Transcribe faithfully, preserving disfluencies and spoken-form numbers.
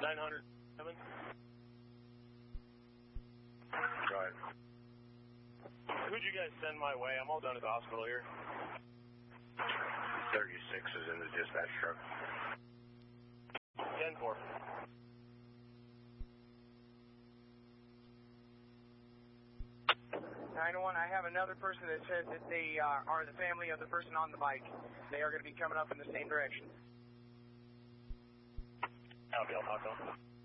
nine hundred seven. Right. Who'd you guys send my way? I'm all done at the hospital here. thirty-six is in the dispatch truck. ten four. nine one, I have another person that says that they uh, are the family of the person on the bike. They are going to be coming up in the same direction. Copy, I'll talk to them.